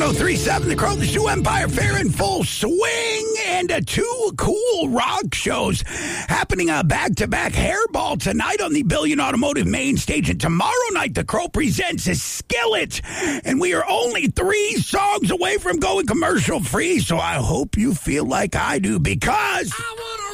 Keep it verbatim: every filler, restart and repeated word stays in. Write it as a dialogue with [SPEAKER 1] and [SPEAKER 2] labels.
[SPEAKER 1] one oh three point seven, the Crow, the Sioux Empire Fair in full swing, and uh, two cool rock shows happening uh, back-to-back. Hairball tonight on the Billion Automotive main stage, and tomorrow night the Crow presents a Skillet, and we are only three songs away from going commercial-free, so I hope you feel like I do, because...